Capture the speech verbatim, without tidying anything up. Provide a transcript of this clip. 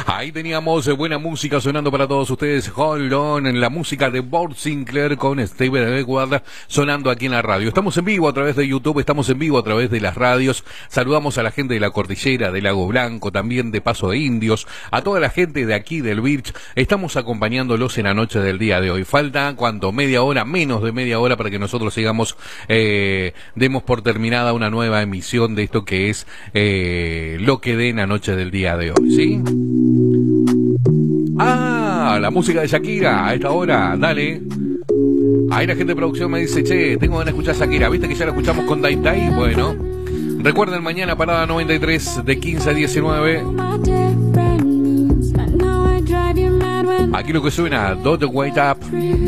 Ahí teníamos eh, buena música sonando para todos ustedes. Hold On, en la música de Bob Sinclair con Steven Edward sonando aquí en la radio. Estamos en vivo a través de YouTube, estamos en vivo a través de las radios. Saludamos a la gente de la Cordillera, de Lago Blanco, también de Paso de Indios, a toda la gente de aquí del Birch. Estamos acompañándolos en la noche del día de hoy. Falta, ¿cuánto? Media hora, menos de media hora para que nosotros sigamos, eh, demos por terminada una nueva emisión de esto que es eh, lo que dé en la noche del día de hoy, ¿sí? Ah, la música de Shakira a esta hora, dale. Ahí la gente de producción me dice, che, tengo ganas de escuchar Shakira. ¿Viste que ya la escuchamos con Dai Dai? Bueno, recuerden mañana parada noventa y tres de quince a diecinueve. Aquí lo que suena, Don't Wait Up.